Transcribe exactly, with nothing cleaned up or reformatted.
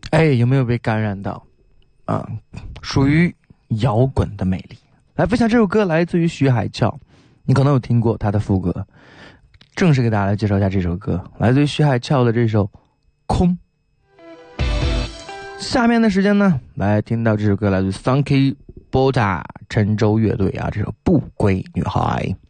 哎，有没有被感染到啊？属于摇滚的魅力。来分享这首歌，来自于徐海俏，你可能有听过他的副歌。正式给大家来介绍一下这首歌，来自于徐海俏的这首《空》。下面的时间呢，来听到这首歌，来自 Sunky Bota 陈州乐队啊，这首《不归女孩》。